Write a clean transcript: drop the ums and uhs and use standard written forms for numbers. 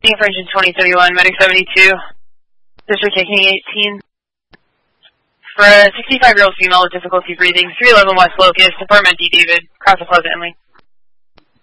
For engine 2031, medic 72, district taking 18. For a 65-year-old female with difficulty breathing, 311 West Locust, Department D. David, cross the Plaza Emily.